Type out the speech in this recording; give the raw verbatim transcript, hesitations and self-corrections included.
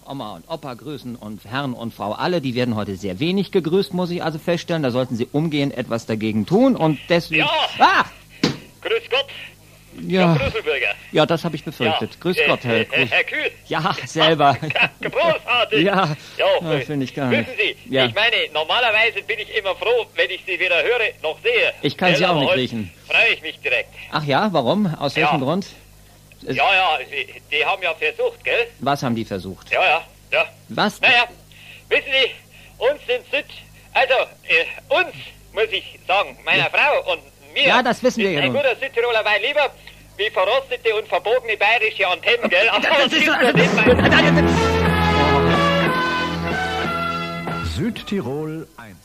Oma und Opa grüßen und Herrn und Frau alle. Die werden heute sehr wenig gegrüßt, muss ich also feststellen. Da sollten Sie umgehend etwas dagegen tun und deswegen... Ja! Ah! Grüß Gott, Ja, Herr Brüsselbürger. ja, das habe ich befürchtet. Ja, Grüß äh, Gott, Herr äh, Grüß. Herr Kühl. Ja, selber. Großartig. Ja, ja, ja, finde ich gar Wissen nicht. Sie, Ja. ich meine, normalerweise bin ich immer froh, wenn ich Sie wieder höre, noch sehe. Ich kann Sie Gell, auch aber nicht heute riechen. freue ich mich direkt. Ach ja, warum? Aus welchem Ja. Grund? Es- Ja, ja, Sie, die haben ja versucht, gell? Was haben die versucht? Ja, ja, ja. Was? Naja, wissen Sie, uns in Süd, also äh, uns, muss ich sagen, meiner Frau und mir, Ja, das wissen wir ist ja ein nun. guter Südtiroler Wein lieber wie verrostete und verbogene bayerische Antennen, gell? Aber Das ist ist nur den Wein. so... Südtirol eins.